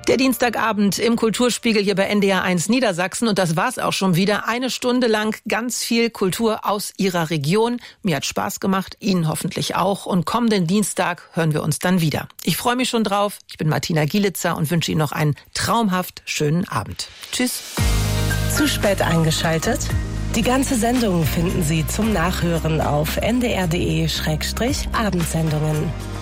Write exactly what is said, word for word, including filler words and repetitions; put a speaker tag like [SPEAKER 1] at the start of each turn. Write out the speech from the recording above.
[SPEAKER 1] Der Dienstagabend im Kulturspiegel hier bei N D R eins Niedersachsen. Und das war's auch schon wieder. Eine Stunde lang ganz viel Kultur aus Ihrer Region. Mir hat Spaß gemacht, Ihnen hoffentlich auch. Und kommenden Dienstag hören wir uns dann wieder. Ich freue mich schon drauf. Ich bin Martina Gielitzer und wünsche Ihnen noch einen traumhaft schönen Abend. Tschüss.
[SPEAKER 2] Zu spät eingeschaltet? Die ganze Sendung finden Sie zum Nachhören auf n d r punkt d e slash abendsendungen.